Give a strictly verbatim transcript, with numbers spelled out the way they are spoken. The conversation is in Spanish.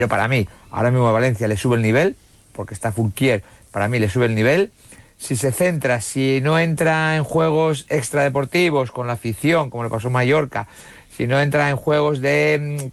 Pero para mí, ahora mismo a Valencia le sube el nivel, porque está Fulquier, para mí le sube el nivel. Si se centra, si no entra en juegos extradeportivos con la afición, como le pasó a Mallorca, si no entra en juegos de